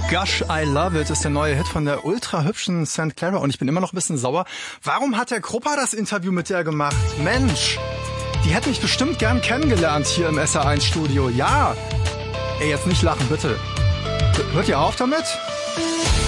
Gosh, I Love It ist der neue Hit von der ultra hübschen St. Clara und ich bin immer noch ein bisschen sauer. Warum hat der Kruppa das Interview mit der gemacht? Mensch, die hätte mich bestimmt gern kennengelernt hier im SR1 Studio. Ja. Ey, jetzt nicht lachen, bitte. Hört ihr auf damit?